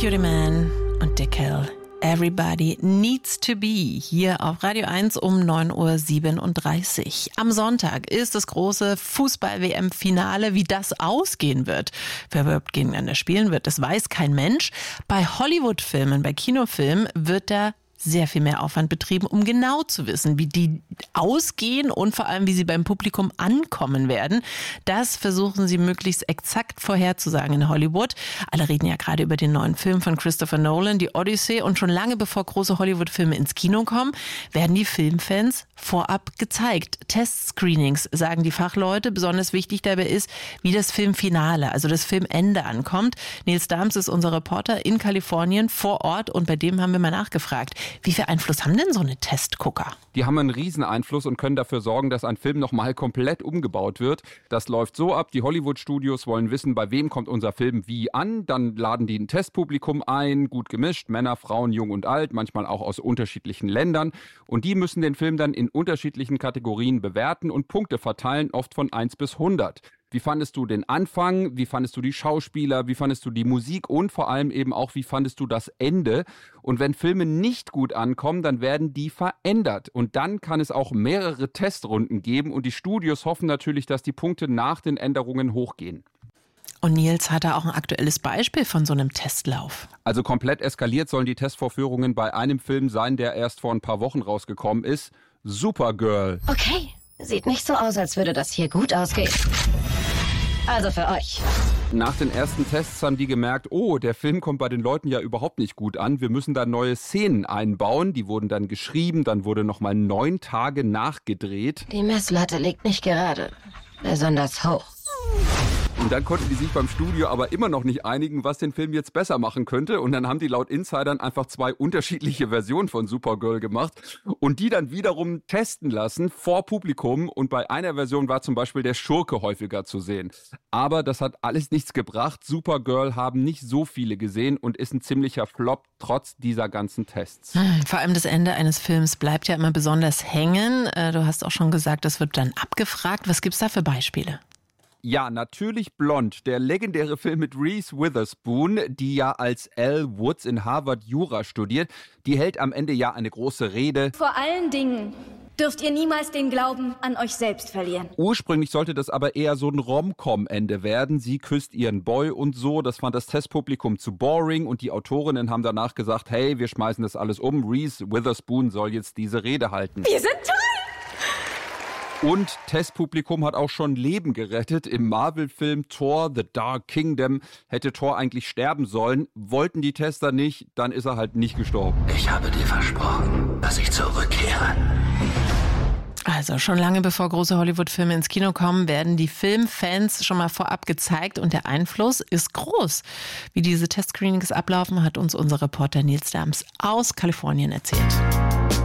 Beauty Man und Dickel. Everybody Needs to Be hier auf Radio 1 um 9.37 Uhr. Am Sonntag ist das große Fußball-WM-Finale. Wie das ausgehen wird, wer überhaupt gegeneinander spielen wird, das weiß kein Mensch. Bei Hollywood-Filmen, bei Kinofilmen wird da sehr viel mehr Aufwand betrieben, um genau zu wissen, wie die ausgehen und vor allem, wie sie beim Publikum ankommen werden. Das versuchen sie möglichst exakt vorherzusagen in Hollywood. Alle reden ja gerade über den neuen Film von Christopher Nolan, die Odyssey. Und schon lange bevor große Hollywood-Filme ins Kino kommen, werden die Filmfans vorab gezeigt. Testscreenings, sagen die Fachleute. Besonders wichtig dabei ist, wie das Filmfinale, also das Filmende ankommt. Nils Dahms ist unser Reporter in Kalifornien vor Ort und bei dem haben wir mal nachgefragt. Wie viel Einfluss haben denn so eine Testgucker? Die haben einen riesen Einfluss und können dafür sorgen, dass ein Film nochmal komplett umgebaut wird. Das läuft so ab, die Hollywood-Studios wollen wissen, bei wem kommt unser Film wie an. Dann laden die ein Testpublikum ein, gut gemischt, Männer, Frauen, jung und alt, manchmal auch aus unterschiedlichen Ländern. Und die müssen den Film dann in unterschiedlichen Kategorien bewerten und Punkte verteilen, oft von 1 bis 100. Wie fandest du den Anfang? Wie fandest du die Schauspieler? Wie fandest du die Musik? Und vor allem eben auch, wie fandest du das Ende? Und wenn Filme nicht gut ankommen, dann werden die verändert. Und dann kann es auch mehrere Testrunden geben. Und die Studios hoffen natürlich, dass die Punkte nach den Änderungen hochgehen. Und Nils hat da auch ein aktuelles Beispiel von so einem Testlauf. Also komplett eskaliert sollen die Testvorführungen bei einem Film sein, der erst vor ein paar Wochen rausgekommen ist. Supergirl. Okay, sieht nicht so aus, als würde das hier gut ausgehen. Also für euch. Nach den ersten Tests haben die gemerkt, oh, der Film kommt bei den Leuten ja überhaupt nicht gut an. Wir müssen da neue Szenen einbauen. Die wurden dann geschrieben, dann wurde nochmal 9 Tage nachgedreht. Die Messlatte liegt nicht gerade besonders hoch. Und dann konnten die sich beim Studio aber immer noch nicht einigen, was den Film jetzt besser machen könnte. Und dann haben die laut Insidern einfach 2 unterschiedliche Versionen von Supergirl gemacht und die dann wiederum testen lassen vor Publikum. Und bei einer Version war zum Beispiel der Schurke häufiger zu sehen. Aber das hat alles nichts gebracht. Supergirl haben nicht so viele gesehen und ist ein ziemlicher Flop trotz dieser ganzen Tests. Vor allem das Ende eines Films bleibt ja immer besonders hängen. Du hast auch schon gesagt, das wird dann abgefragt. Was gibt's da für Beispiele? Ja, natürlich Blond, der legendäre Film mit Reese Witherspoon, die ja als Elle Woods in Harvard Jura studiert. Die hält am Ende ja eine große Rede. Vor allen Dingen dürft ihr niemals den Glauben an euch selbst verlieren. Ursprünglich sollte das aber eher so ein Rom-Com-Ende werden. Sie küsst ihren Boy und so. Das fand das Testpublikum zu boring und die Autorinnen haben danach gesagt, hey, wir schmeißen das alles um. Reese Witherspoon soll jetzt diese Rede halten. Wir sind toll! Und Testpublikum hat auch schon Leben gerettet. Im Marvel-Film Thor: The Dark Kingdom hätte Thor eigentlich sterben sollen. Wollten die Tester nicht, dann ist er halt nicht gestorben. Ich habe dir versprochen, dass ich zurückkehre. Also schon lange bevor große Hollywood-Filme ins Kino kommen, werden die Filmfans schon mal vorab gezeigt und der Einfluss ist groß. Wie diese Testscreenings ablaufen, hat uns unser Reporter Nils Dahms aus Kalifornien erzählt.